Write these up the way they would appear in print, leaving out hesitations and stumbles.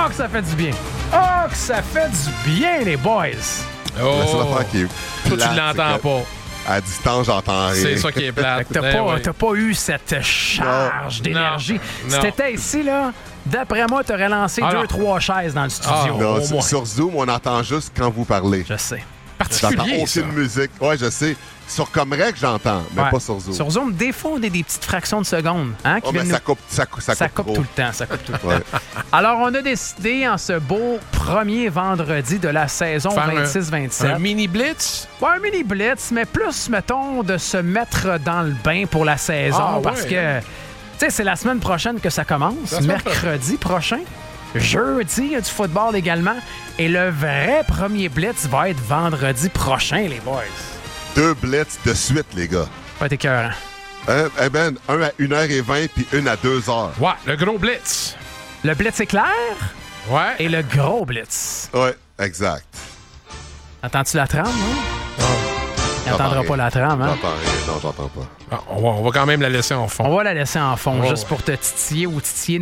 Oh, que ça fait du bien! Oh, que ça fait du bien, les boys! Oh. La seule affaire qui est Toi, plate, tu l'entends c'est pas. à distance, j'entends rien. C'est ça qui est plate. T'as pas eu cette charge d'énergie. Non. Si t'étais ici, là, d'après moi, t'aurais lancé 2-3 chaises dans le studio. Non, au moins. sur Zoom, on entend juste quand vous parlez. Je sais. J'entends Particulier, ça. aucune musique. Ouais, je sais. Sur Comrec, j'entends, mais Ouais. pas sur Zoom. Sur Zoom, des fois, on a des petites fractions de secondes. Hein, qui Oh, mais viennent ça nous- coupe, ça coupe trop. tout le temps. Ça coupe tout le temps. Ouais. Alors, on a décidé, en ce beau premier vendredi de la saison Faire 26-27, un mini blitz? ouais, un mini blitz, mais plus, mettons, de se mettre dans le bain pour la saison. Ah, parce ouais, que, tu sais, c'est la semaine prochaine que ça commence. La semaine Mercredi prochain. Jeudi, il y a du football également. Et le vrai premier blitz va être vendredi prochain, les boys. 2 blitz de suite, les gars. Pas être écœurant. Eh ben, un à 1h20 puis une à 2h. Ouais, le gros blitz. Le blitz éclair Ouais. et le gros blitz. Ouais, exact. Entends-tu la trame, hein? Il n'entendra J'entends pas la trame, hein? J'entends rien. Non, j'entends pas. Ah, on va quand même la laisser en fond. On va la laisser en fond, Oh, juste pour te titiller ou titiller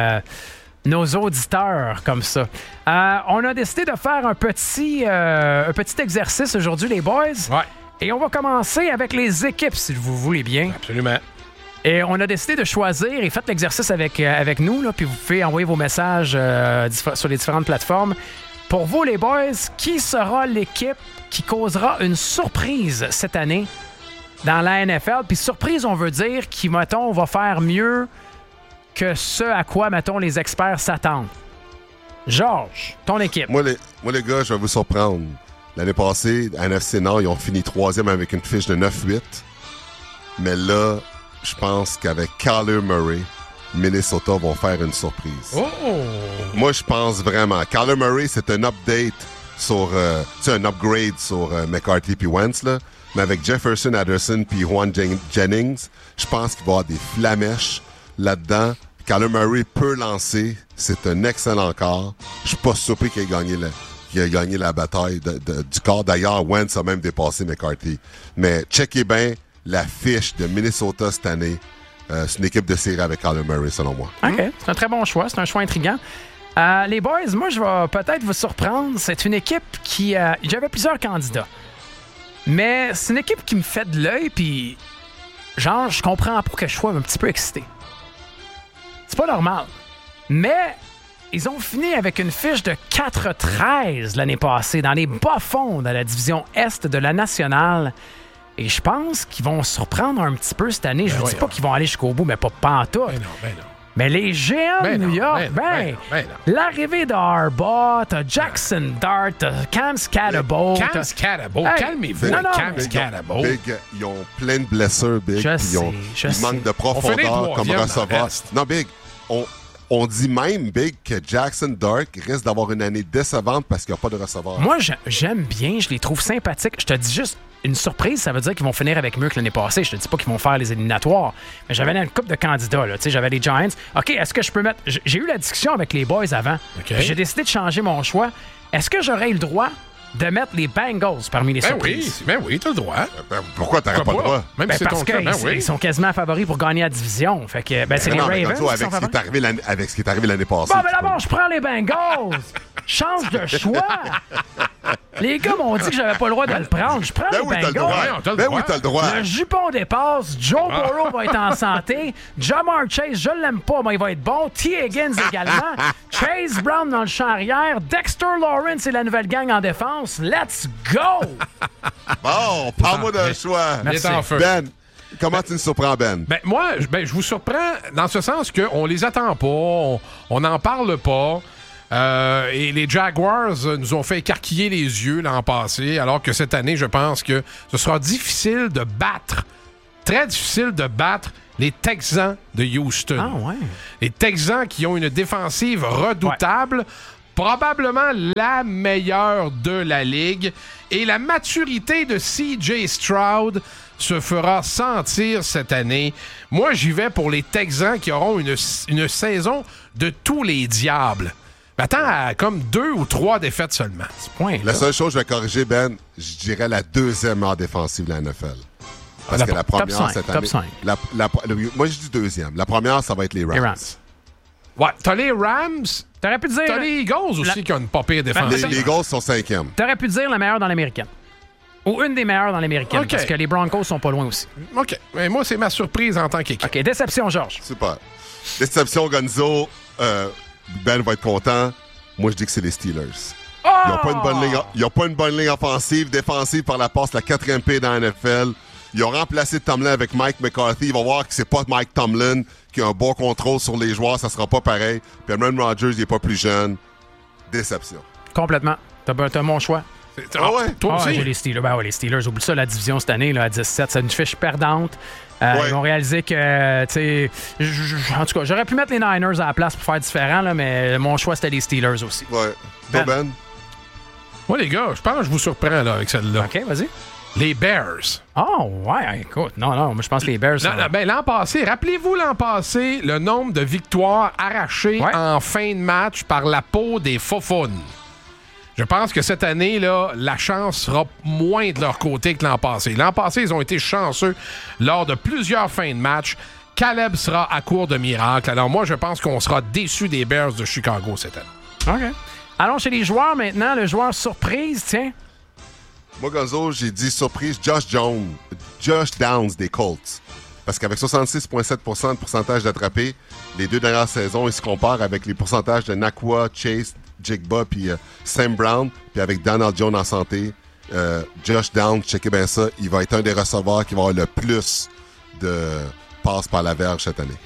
nos auditeurs comme ça. On a décidé de faire un petit exercice aujourd'hui, les boys. Ouais, Et on va commencer avec les équipes, si vous voulez bien. absolument. Et on a décidé de choisir, et faites l'exercice avec nous, là, puis vous pouvez envoyer vos messages sur les différentes plateformes. Pour vous, les boys, qui sera l'équipe qui causera une surprise cette année dans la NFL? Puis surprise, on veut dire qui, mettons, va faire mieux que ce à quoi, mettons, les experts s'attendent. Georges, ton équipe. Moi, les gars, je vais vous surprendre. L'année passée, à NFC Nord, ils ont fini 3e avec une fiche de 9-8. Mais là, je pense qu'avec Kyler Murray, Minnesota vont faire une surprise. Oh! Moi, je pense vraiment. Kyler Murray, c'est un update sur... c'est un upgrade sur McCarthy puis Wentz, là. Mais avec Jefferson, Addison puis Juan Jennings, je pense qu'il va y avoir des flamèches là-dedans. Kyler Murray peut lancer. C'est un excellent corps. Je suis pas surpris qu'il ait gagné la bataille du corps. D'ailleurs, Wentz a même dépassé McCarthy. Mais checkez bien la fiche de Minnesota cette année. C'est une équipe de série avec Kyler Murray, selon moi. OK, c'est un très bon choix. C'est un choix intriguant. Les boys, moi, je vais peut-être vous surprendre. C'est une équipe qui... j'avais plusieurs candidats. Mais c'est une équipe qui me fait de l'œil, puis... Genre, je comprends pour que je sois un petit peu excité. C'est pas normal. Mais ils ont fini avec une fiche de 4-13 l'année passée dans les bas-fonds de la division Est de la Nationale. Et je pense qu'ils vont surprendre un petit peu cette année. Je ne dis pas qu'ils vont aller jusqu'au bout, mais pas pantoute. Ben non, ben non. Mais les géants de New York, l'arrivée de Harbaugh, t'as Jackson Dart, t'as Cam Scatterbo. Cam Scatterbo, Hey, calmez-vous, non, non, Cam mais- Scatterbo. Big, ils ont plein de blessures, Big. Je puis sais, ils manquent de On fait les profondeur comme troisièmes dans receveur. l'Est. Non, Big, on dit même, Big, que Jackson Dart risque d'avoir une année décevante parce qu'il n'y a pas de receveur. Moi, j'aime bien, je les trouve sympathiques. Je te dis juste, une surprise, ça veut dire qu'ils vont finir avec mieux que l'année passée. Je te dis pas qu'ils vont faire les éliminatoires, mais j'avais une couple de candidats. Là. Tu sais, j'avais les Giants. OK, est-ce que je peux mettre... J'ai eu la discussion avec les boys avant. OK. Puis j'ai décidé de changer mon choix. Est-ce que j'aurais eu le droit de mettre les Bengals parmi les surprises? Ben oui, t'as le droit. Ben, pourquoi t'aurais pas le droit? Même Ben, si c'est parce ton cas, ben qu'ils oui. sont quasiment favoris pour gagner la division. Fait que, ben, c'est les Non, mais Ravens Gonzo, qui sont favoris. avec ce qui est arrivé l'année passée. Bon, ben tu peux- d'abord, je prends les Bengals. Change de choix. Les gars m'ont dit que j'avais pas le droit de le prendre. Je prends Ben les oui, t'as le droit. Bengals. on t'a le Ben droit. oui, t'as le droit. Le jupon dépasse. Joe Burrow va être en santé. Jamar Chase, je l'aime pas, mais il va être bon. T. Higgins également. Chase Brown dans le champ arrière. Dexter Lawrence et la nouvelle gang en défense. Let's go! Bon, parle-moi d'un choix. Il est en feu. Ben, comment tu nous surprends, Ben? Ben, moi, je vous surprends dans ce sens qu'on les attend pas, on n'en parle pas. Et les Jaguars nous ont fait écarquiller les yeux l'an passé, alors que cette année, je pense que ce sera difficile de battre, très difficile de battre les Texans de Houston. Ah ouais. Les Texans qui ont une défensive redoutable, probablement la meilleure de la ligue, et la maturité de C.J. Stroud se fera sentir cette année. Moi, j'y vais pour les Texans qui auront une saison de tous les diables. M'attends à comme 2 ou 3 défaites seulement. La seule chose que je vais corriger, Ben, je dirais la deuxième meilleure défensive de la NFL. Parce que la première, top 5, cette top année... 5. Moi, je dis deuxième. La première, ça va être les Rams. Les Rams. Ouais, t'as les Rams, T'aurais pu dire... t'as les Eagles aussi qui ont une pas pire défense. Les Eagles sont 5e. T'aurais pu dire la meilleure dans l'américaine. Ou une des meilleures dans l'américaine. OK. Parce que les Broncos sont pas loin aussi. OK. Mais moi, c'est ma surprise en tant qu'équipe. OK, déception, Georges. Super. Déception, Gonzo. Ben va être content. Moi, je dis que c'est les Steelers. Oh! Ils n'ont pas une bonne ligne offensive, défensive par la passe, la 4e paix dans la NFL. Ils ont remplacé Tomlin avec Mike McCarthy. Ils vont voir que c'est pas Mike Tomlin qui a un bon contrôle sur les joueurs. Ça sera pas pareil. Puis Aaron Rodgers, il est pas plus jeune. Déception. Complètement. T'as mon choix. Ah ouais? Toi aussi? J'ai les Steelers. Ben ouais, les Steelers. Oublie ça, la division cette année, là, à 17. C'est une fiche perdante. Ils ont réalisé que, tu sais... En tout cas, j'aurais pu mettre les Niners à la place pour faire différent, là, mais mon choix, c'était les Steelers aussi. Ouais. Ben. Moi, les gars, je pense que je vous surprends là, avec celle-là. OK, vas-y. Les Bears. Oh, ouais, écoute. Non, moi, je pense que les Bears... L'an passé, rappelez-vous l'an passé, le nombre de victoires arrachées en fin de match par la peau des Faufounes. Je pense que cette année, là, la chance sera moins de leur côté que l'an passé. L'an passé, ils ont été chanceux lors de plusieurs fins de match. Caleb sera à court de miracle. Alors moi, je pense qu'on sera déçus des Bears de Chicago cette année. OK. Allons chez les joueurs maintenant. Le joueur surprise, tiens. Moi, Gonzo, j'ai dit surprise, Josh Downs des Colts. Parce qu'avec 66,7% de pourcentage d'attrapés, les 2 dernières saisons, ils se comparent avec les pourcentages de Nakua, Chase, Jigba puis Sam Brown. Puis avec Donald Jones en santé, Josh Downs, checkez bien ça, il va être un des receveurs qui va avoir le plus de passes par la verge cette année.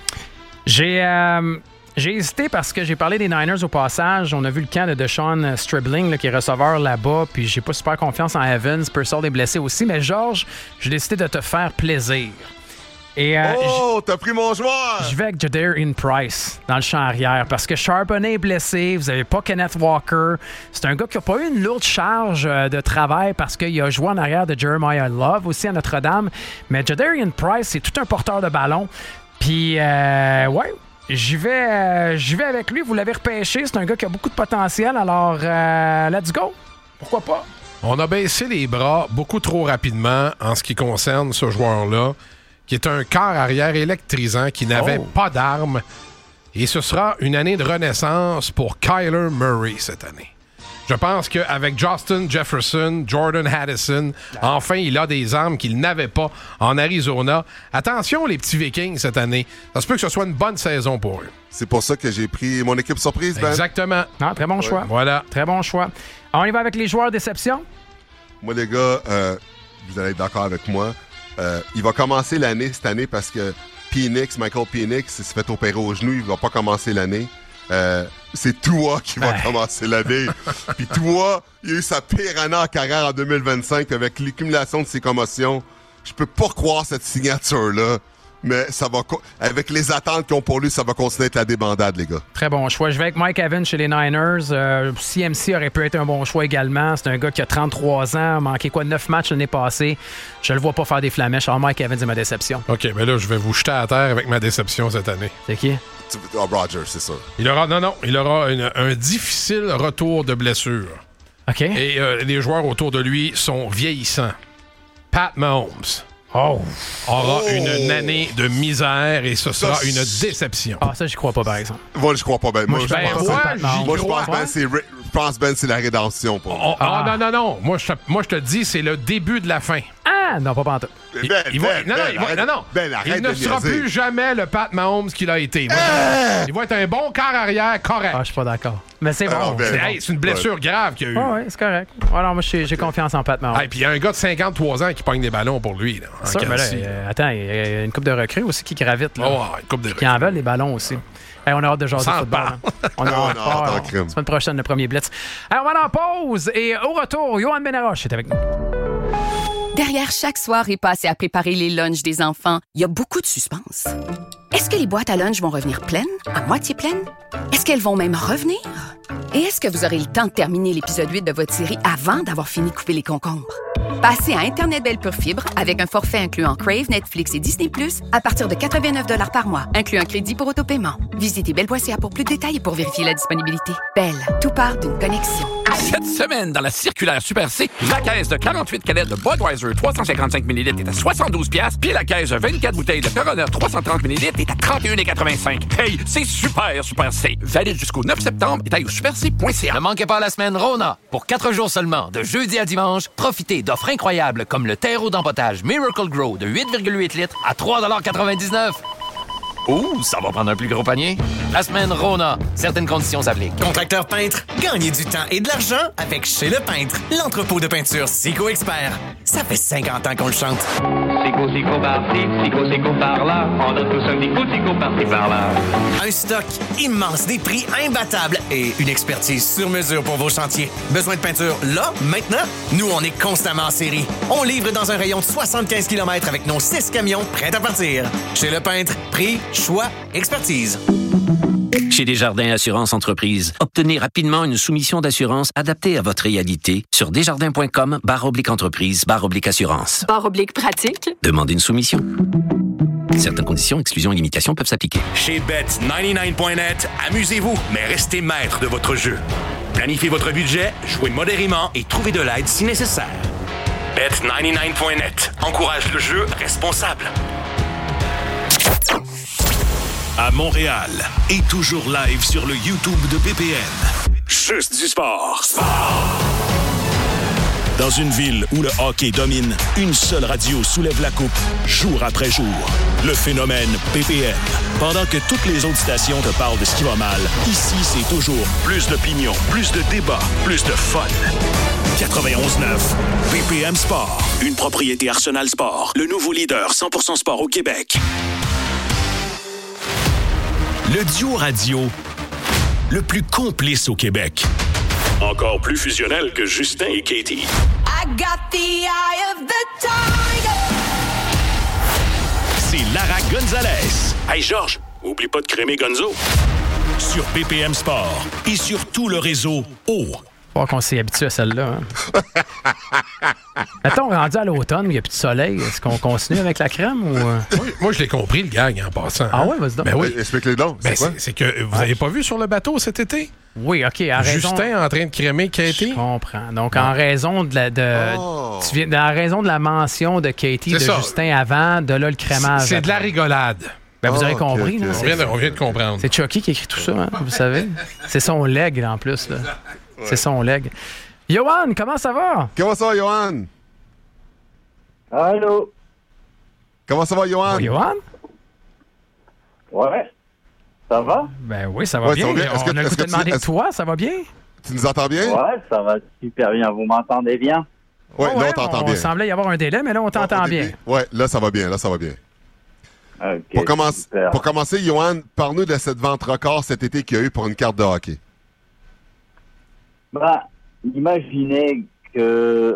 J'ai hésité parce que j'ai parlé des Niners au passage. On a vu le camp de Deshaun Stribling, là, qui est receveur là-bas. Puis j'ai pas super confiance en Evans. Purcell est blessé aussi. Mais Georges, j'ai décidé de te faire plaisir. Et, t'as pris mon joueur! Je vais avec Jadarian Price dans le champ arrière parce que Charbonnet est blessé. Vous n'avez pas Kenneth Walker. C'est un gars qui n'a pas eu une lourde charge de travail parce qu'il a joué en arrière de Jeremiah Love aussi à Notre-Dame. Mais Jadarian Price, c'est tout un porteur de ballon. Puis, ouais, j'y vais avec lui. Vous l'avez repêché. C'est un gars qui a beaucoup de potentiel. Alors, let's go. Pourquoi pas? On a baissé les bras beaucoup trop rapidement en ce qui concerne ce joueur-là, qui est un corps arrière électrisant, qui n'avait pas d'armes. Et ce sera une année de renaissance pour Kyler Murray cette année. Je pense qu'avec Justin Jefferson, Jordan Addison, enfin, il a des armes qu'il n'avait pas en Arizona. Attention, les petits Vikings, cette année. Ça se peut que ce soit une bonne saison pour eux. C'est pour ça que j'ai pris mon équipe surprise, Ben. Exactement. Ah, très bon choix. Voilà. Très bon choix. On y va avec les joueurs déception? Moi, les gars, vous allez être d'accord avec moi. Il va commencer l'année cette année parce que Michael Penix, s'est fait opérer au genou, il va pas commencer l'année. C'est Tua qui va commencer l'année. Puis Tua, il a eu sa pire année en carrière en 2025 avec l'accumulation de ses commotions. Je peux pas croire cette signature-là. Mais ça va, avec les attentes qu'ils ont pour lui, ça va continuer à être la débandade, les gars. Très bon choix. Je vais avec Mike Evans chez les Niners. CMC aurait pu être un bon choix également. C'est un gars qui a 33 ans, a manqué 9 matchs l'année passée. Je le vois pas faire des flamèches. Alors Mike Evans est ma déception. OK, mais là, je vais vous jeter à terre avec ma déception cette année. C'est qui? Rodgers, c'est sûr. Il aura un difficile retour de blessure. OK. Et les joueurs autour de lui sont vieillissants. Pat Mahomes aura une année de misère et ce sera une déception. Ah, ça, j'y crois pas, par exemple. Moi, je crois pas, Ben. Moi, je pense, Ben, c'est la rédemption pour moi. Non. Moi, je te dis, c'est le début de la fin. Ah, non, pas pantoute. Il ne sera plus jamais le Pat Mahomes qu'il a été. Il va être un bon quart arrière correct. Ah, je suis pas d'accord. Mais c'est bon. C'est une blessure grave qu'il y a eu. Ah, oui, c'est correct. Alors, moi, j'ai confiance en Pat Mahomes. Puis il y a un gars de 53 ans qui pogne des ballons pour lui. Là, ça, mais là, attends, il y a une coupe de recrues aussi qui gravite. Là, une coupe de recrues. Qui en veulent des ballons aussi. On a hâte de jaser de football. On a hâte. Semaine prochaine, le premier Blitz. Alors, on va en pause et au retour, Johan Benaroche est avec nous. Derrière chaque soirée passée à préparer les lunchs des enfants, il y a beaucoup de suspense. Est-ce que les boîtes à lunch vont revenir pleines? À moitié pleines? Est-ce qu'elles vont même revenir? Et est-ce que vous aurez le temps de terminer l'épisode 8 de votre série avant d'avoir fini de couper les concombres? Passez à Internet Belle Pure Fibre avec un forfait incluant Crave, Netflix et Disney+, à partir de 89 $ par mois, inclus un crédit pour autopaiement. Visitez belle.ca pour plus de détails et pour vérifier la disponibilité. Belle, tout part d'une connexion. Cette semaine, dans la circulaire Super C, la caisse de 48 canettes de Budweiser 355 ml est à 72$, puis la caisse de 24 bouteilles de Corona 330 ml est à 31,85$. Hey, c'est super C. Valide jusqu'au 9 septembre. Détail au superc.ca. Ne manquez pas la semaine Rona. Pour 4 jours seulement, de jeudi à dimanche, profitez d'offres incroyables comme le terreau d'empotage Miracle Grow de 8,8 litres à 3,99$. Ouh, ça va prendre un plus gros panier. La semaine Rona. Certaines conditions s'appliquent. Contracteur peintre, gagnez du temps et de l'argent avec Chez le Peintre, l'entrepôt de peinture Sico Expert. Ça fait 50 ans qu'on le chante. Sico par-ci, Sico par-là. On a tous un petit coup de Sico par-ci par-là. Un stock immense, des prix imbattables et une expertise sur mesure pour vos chantiers. Besoin de peinture là, maintenant? Nous, on est constamment en série. On livre dans un rayon de 75 km avec nos 6 camions prêts à partir. Chez le Peintre, prix, choix, expertise. Chez Desjardins Assurance Entreprise, obtenez rapidement une soumission d'assurance adaptée à votre réalité sur desjardins.com/entreprise/assurance. /pratique. Demandez une soumission. Certaines conditions, exclusions et limitations peuvent s'appliquer. Chez Bet99.net, amusez-vous, mais restez maître de votre jeu. Planifiez votre budget, jouez modérément et trouvez de l'aide si nécessaire. Bet99.net encourage le jeu responsable. À Montréal et toujours live sur le YouTube de BPM. Juste du sport. Dans une ville où le hockey domine, une seule radio soulève la coupe, jour après jour. Le phénomène BPM. Pendant que toutes les autres stations te parlent de ce qui va mal, ici, c'est toujours plus d'opinion, plus de débats, plus de fun. 91.9, BPM Sport. Une propriété Arsenal Sport. Le nouveau leader 100% sport au Québec. Le duo radio le plus complice au Québec. Encore plus fusionnel que Justin et Katie. I got the eye of the tiger. C'est Lara Gonzalez. Hey Georges, oublie pas de crémer Gonzo. Sur BPM Sport et sur tout le réseau O. Faut qu'on s'y habitue à celle-là. Hein? Mettons, rendu à l'automne où il n'y a plus de soleil, est-ce qu'on continue avec la crème ou... Moi, je l'ai compris, le gag, en passant. Ah ouais, vas-y donc. Ben oui. Explique-les donc. C'est que vous n'avez pas vu sur le bateau cet été? Oui, OK. Justin en train de crémer Katie? Je comprends. Donc, en raison de la mention de Katie, Justin avant, de là, le crémage. C'est de la rigolade. Ben, vous avez compris. Okay. Là, on vient de comprendre. C'est Chucky qui écrit tout ça, hein, vous savez. C'est son leg, en plus. Là. Ouais. C'est son leg. Johan, comment ça va? Comment ça va, Johan? Allô? Comment ça va, Johan? Oh, Johan? Ouais. Ça va? Ben oui, ça va bien. On a le goût de demander de toi, ça va bien? Tu nous entends bien? Ouais, ça va super bien. Vous m'entendez bien? Oui, là, on t'entend bien. Il semblait y avoir un délai, mais là, on t'entend bien. Oui, là, ça va bien. Okay, pour commencer, Johan, parle-nous de cette vente record cet été qu'il y a eu pour une carte de hockey. Imaginez que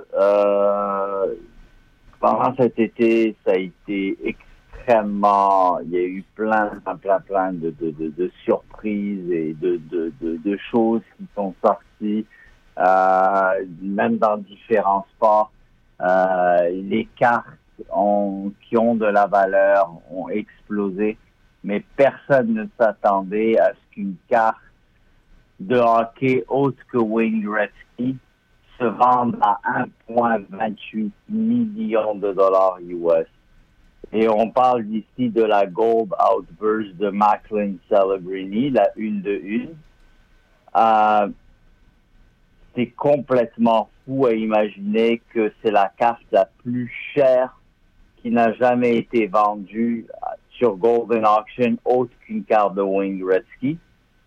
pendant cet été, ça a été extrêmement... Il y a eu plein de surprises et de choses qui sont sorties, même dans différents sports. Les cartes qui ont de la valeur ont explosé, mais personne ne s'attendait à ce qu'une carte de hockey autre que Wayne Gretzky se vende à 1,28 million de dollars US. Et on parle ici de la Gold Outburst de Macklin Celebrini, la 1 de 1. C'est complètement fou à imaginer que c'est la carte la plus chère qui n'a jamais été vendue sur Golden Auction autre qu'une carte de Wayne Gretzky.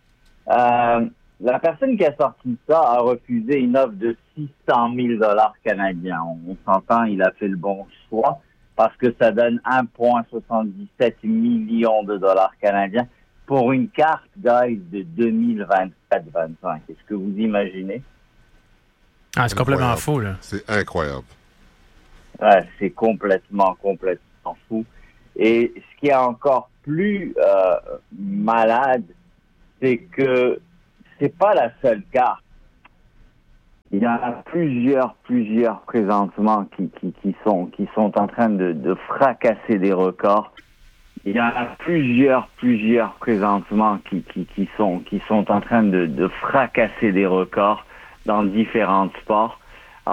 La personne qui a sorti ça a refusé une offre de 600 000 $ canadiens. On s'entend, il a fait le bon choix parce que ça donne 1,77 million de dollars canadiens pour une carte, guys, de 2024-25. Est-ce que vous imaginez? Ah, c'est complètement fou, là. C'est incroyable. Ouais, c'est complètement fou. Et ce qui est encore plus malade, c'est que c'est pas la seule carte. Il y en a plusieurs présentement qui sont en train de fracasser des records. Il y en a plusieurs présentement qui sont en train de fracasser des records. dans différents sports.